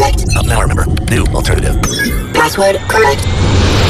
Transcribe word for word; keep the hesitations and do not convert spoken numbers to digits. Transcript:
correct. Uh, now I remember. New alternative. Password correct.